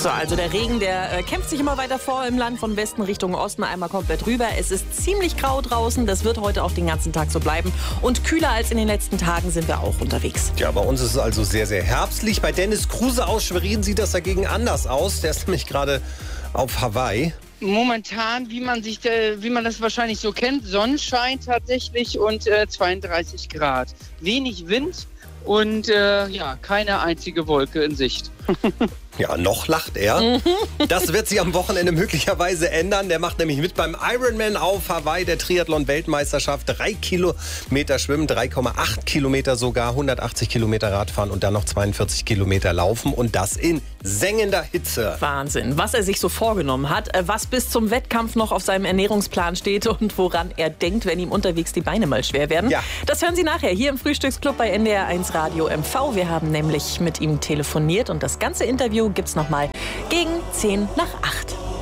So, also der Regen, der kämpft sich immer weiter vor im Land, von Westen Richtung Osten einmal komplett rüber. Es ist ziemlich grau draußen, das wird heute auch den ganzen Tag so bleiben. Und kühler als in den letzten Tagen sind wir auch unterwegs. Ja, bei uns ist es also sehr, sehr herbstlich. Bei Dennis Kruse aus Schwerin sieht das dagegen anders aus. Der ist nämlich gerade auf Hawaii. Momentan, wie man das wahrscheinlich so kennt, Sonnenschein tatsächlich und 32 Grad. Wenig Wind und keine einzige Wolke in Sicht. Ja, noch lacht er. Das wird sich am Wochenende möglicherweise ändern. Der macht nämlich mit beim Ironman auf Hawaii, der Triathlon-Weltmeisterschaft. 3 Kilometer schwimmen, 3,8 Kilometer sogar, 180 Kilometer Radfahren und dann noch 42 Kilometer laufen. Und das in sengender Hitze. Wahnsinn, was er sich so vorgenommen hat, was bis zum Wettkampf noch auf seinem Ernährungsplan steht und woran er denkt, wenn ihm unterwegs die Beine mal schwer werden. Ja. Das hören Sie nachher hier im Frühstücksclub bei NDR1 Radio MV. Wir haben nämlich mit ihm telefoniert und das ganze Interview gibt's nochmal gegen 10 nach 8.